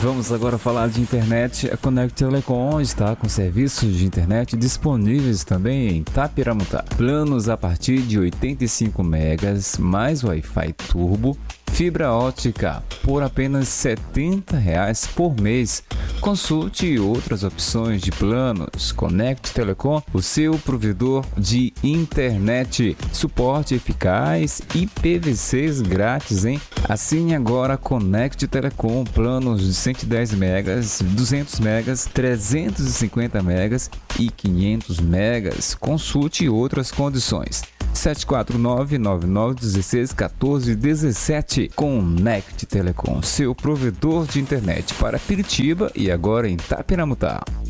Vamos agora falar de internet. A Conect Telecom está com serviços de internet disponíveis também em Itapiramutá. Planos a partir de 85 megas mais Wi-Fi Turbo, fibra ótica por apenas R$ 70 por mês. Consulte outras opções de planos. Conect Telecom, o seu provedor de internet. Suporte eficaz e PVCs grátis, hein? Assine agora Conect Telecom, planos de 110 megas, 200 megas, 350 megas e 500 megas. Consulte outras condições. 749-9916-1417. Conect Telecom, seu provedor de internet para Piritiba e agora em Itapiramutá.